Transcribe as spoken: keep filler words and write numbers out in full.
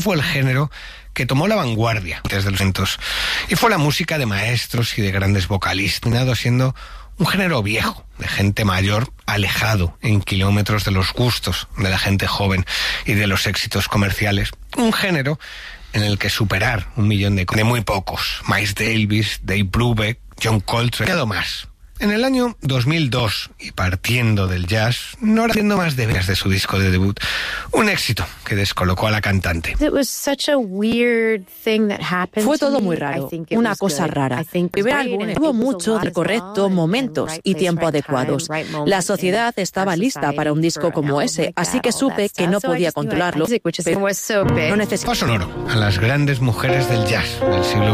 fue el género que tomó la vanguardia desde los cientos, y fue la música de maestros y de grandes vocalistas, terminado siendo un género viejo, de gente mayor, alejado en kilómetros de los gustos de la gente joven y de los éxitos comerciales. Un género en el que superar un millón de, de muy pocos. Miles Davis, Dave Brubeck, John Coltrane, nada más. En el año dos mil dos, y partiendo del jazz, Nora haciendo más de veras de su disco de debut, un éxito que descolocó a la cantante. Fue todo muy raro, una cosa rara. El primer álbum tuvo mucho de correcto, momentos y tiempo adecuados. La sociedad estaba lista para un disco como ese, así que supe que no podía controlarlo. No necesitaba sonoro a las grandes mujeres del jazz del siglo